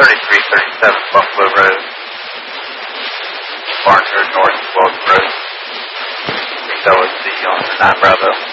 3337 Buffalo Road, Barn Road North, Wells Road. LSC on 9 Bravo.